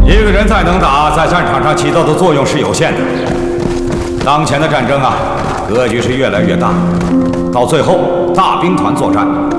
一个人再能打，在战场上起到的作用是有限的。当前的战争啊，格局是越来越大，到最后大兵团作战。